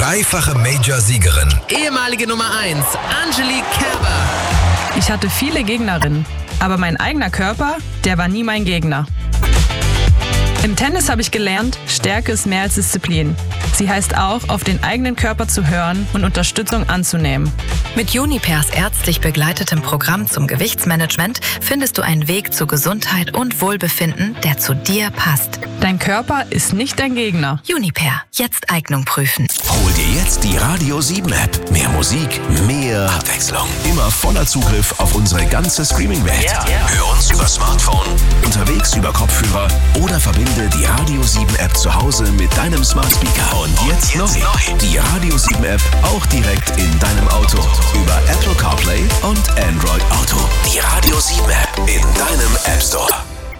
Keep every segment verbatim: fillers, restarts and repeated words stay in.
Dreifache Major-Siegerin. Ehemalige Nummer eins, Angelique Kerber. Ich hatte viele Gegnerinnen, aber mein eigener Körper, der war nie mein Gegner. Im Tennis habe ich gelernt, Stärke ist mehr als Disziplin. Sie heißt auch, auf den eigenen Körper zu hören und Unterstützung anzunehmen. Mit Junipers ärztlich begleitetem Programm zum Gewichtsmanagement findest du einen Weg zu Gesundheit und Wohlbefinden, der zu dir passt. Dein Körper ist nicht dein Gegner. Juniper, jetzt Eignung prüfen. Hol dir jetzt die Radio sieben App. Mehr Musik, mehr Abwechslung. Immer voller Zugriff auf unsere ganze Streaming-Welt. Yeah, yeah. Hör uns über Smartphone, unterwegs über Kopfhörer oder verbinde die Radio sieben App zu Hause mit deinem Smart Speaker. Und jetzt, Und jetzt neu. neu. Die Radio sieben App auch direkt in deinem Auto. Über Apple CarPlay und Android Auto. Die Radio sieben App in deinem App Store.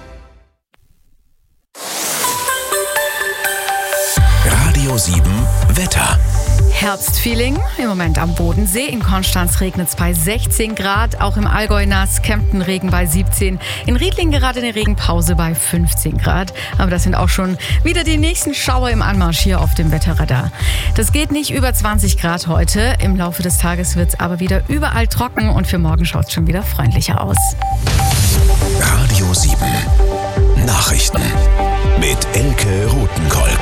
Radio sieben Wetter. Herbstfeeling, im Moment am Bodensee. In Konstanz regnet es bei sechzehn Grad, auch im Allgäu nass, Kempten Regen bei siebzehn, in Riedling gerade eine Regenpause bei fünfzehn Grad. Aber das sind auch schon wieder die nächsten Schauer im Anmarsch hier auf dem Wetterradar. Das geht nicht über zwanzig Grad heute. Im Laufe des Tages wird es aber wieder überall trocken und für morgen schaut es schon wieder freundlicher aus. Radio sieben Nachrichten mit Elke Rothenkolk.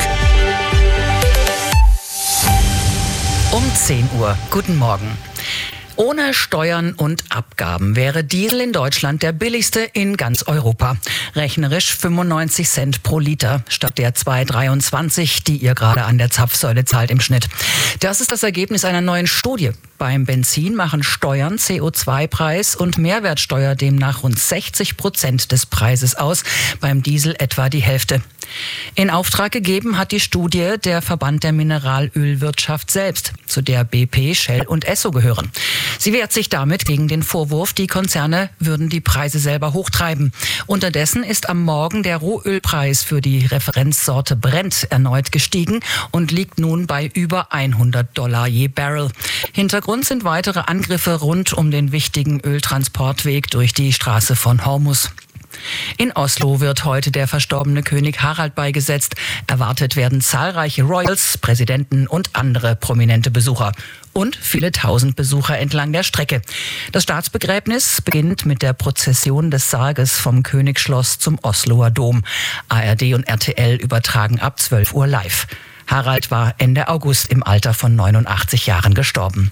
Um zehn Uhr. Guten Morgen. Ohne Steuern und Abgaben wäre Diesel in Deutschland der billigste in ganz Europa. Rechnerisch fünfundneunzig Cent pro Liter statt der zwei Euro dreiundzwanzig, die ihr gerade an der Zapfsäule zahlt im Schnitt. Das ist das Ergebnis einer neuen Studie. Beim Benzin machen Steuern, C O zwei Preis und Mehrwertsteuer demnach rund sechzig Prozent des Preises aus, beim Diesel etwa die Hälfte. In Auftrag gegeben hat die Studie der Verband der Mineralölwirtschaft selbst, zu der B P, Shell und Esso gehören. Sie wehrt sich damit gegen den Vorwurf, die Konzerne würden die Preise selber hochtreiben. Unterdessen ist am Morgen der Rohölpreis für die Referenzsorte Brent erneut gestiegen und liegt nun bei über hundert Dollar je Barrel. Hintergrund sind weitere Angriffe rund um den wichtigen Öltransportweg durch die Straße von Hormuz. In Oslo wird heute der verstorbene König Harald beigesetzt. Erwartet werden zahlreiche Royals, Präsidenten und andere prominente Besucher. Und viele tausend Besucher entlang der Strecke. Das Staatsbegräbnis beginnt mit der Prozession des Sarges vom Königsschloss zum Osloer Dom. A R D und R T L übertragen ab zwölf Uhr live. Harald war Ende August im Alter von neunundachtzig Jahren gestorben.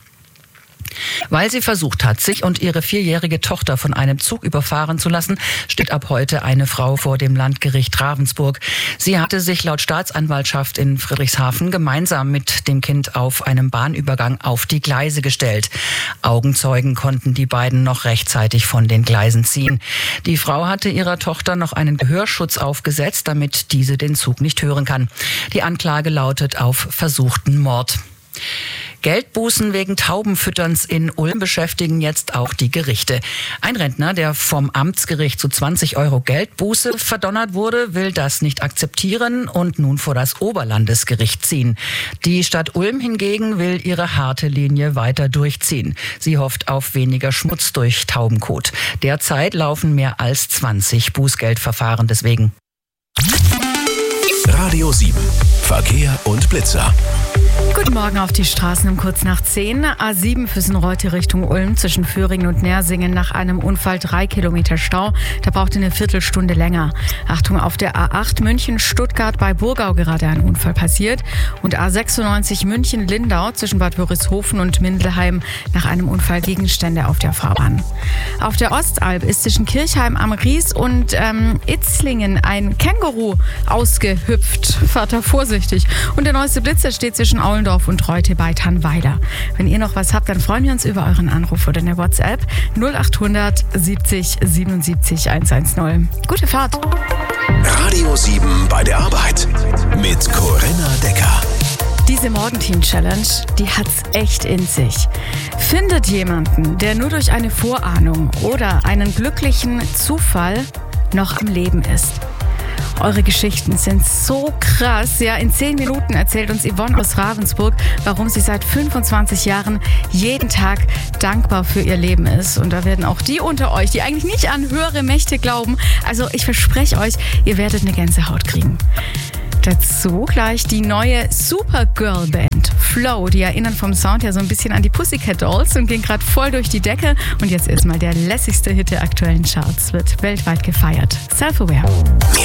Weil sie versucht hat, sich und ihre vierjährige Tochter von einem Zug überfahren zu lassen, steht ab heute eine Frau vor dem Landgericht Ravensburg. Sie hatte sich laut Staatsanwaltschaft in Friedrichshafen gemeinsam mit dem Kind auf einem Bahnübergang auf die Gleise gestellt. Augenzeugen konnten die beiden noch rechtzeitig von den Gleisen ziehen. Die Frau hatte ihrer Tochter noch einen Gehörschutz aufgesetzt, damit diese den Zug nicht hören kann. Die Anklage lautet auf versuchten Mord. Geldbußen wegen Taubenfütterns in Ulm beschäftigen jetzt auch die Gerichte. Ein Rentner, der vom Amtsgericht zu zwanzig Euro Geldbuße verdonnert wurde, will das nicht akzeptieren und nun vor das Oberlandesgericht ziehen. Die Stadt Ulm hingegen will ihre harte Linie weiter durchziehen. Sie hofft auf weniger Schmutz durch Taubenkot. Derzeit laufen mehr als zwanzig Bußgeldverfahren deswegen. Radio sieben Verkehr und Blitzer. Guten Morgen auf die Straßen um kurz nach zehn. A sieben Füssen-Reute Richtung Ulm zwischen Föhringen und Nersingen nach einem Unfall drei Kilometer Stau. Da braucht ihr eine Viertelstunde länger. Achtung, auf der A acht München-Stuttgart bei Burgau gerade ein Unfall passiert. Und A sechsundneunzig München-Lindau zwischen Bad Wörishofen und Mindelheim nach einem Unfall Gegenstände auf der Fahrbahn. Auf der Ostalb ist zwischen Kirchheim am Ries und ähm, Itzlingen ein Känguru ausgehüpft. Fahrt da vorsichtig. Und der neueste Blitzer steht zwischen Aulendorf und Reute bei Tannweiler. Wenn ihr noch was habt, dann freuen wir uns über euren Anruf oder eine WhatsApp null acht hundert siebzig siebenundsiebzig hundertzehn. Gute Fahrt! Radio sieben bei der Arbeit mit Corinna Decker. Diese Morgenteam-Challenge, die hat's echt in sich. Findet jemanden, der nur durch eine Vorahnung oder einen glücklichen Zufall noch am Leben ist. Eure Geschichten sind so krass. Ja, in zehn Minuten erzählt uns Yvonne aus Ravensburg, warum sie seit fünfundzwanzig Jahren jeden Tag dankbar für ihr Leben ist. Und da werden auch die unter euch, die eigentlich nicht an höhere Mächte glauben, also ich verspreche euch, ihr werdet eine Gänsehaut kriegen. Dazu gleich die neue Supergirl-Band Flow. Die erinnern vom Sound ja so ein bisschen an die Pussycat Dolls und gehen gerade voll durch die Decke. Und jetzt erstmal der lässigste Hit der aktuellen Charts. Wird weltweit gefeiert. Self-Aware.